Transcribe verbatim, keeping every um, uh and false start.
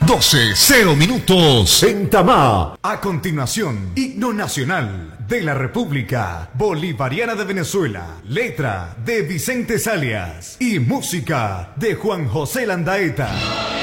doce, cero minutos. En Tamá. A continuación, himno nacional de la República Bolivariana de Venezuela. Letra de Vicente Salias y música de Juan José Landaeta.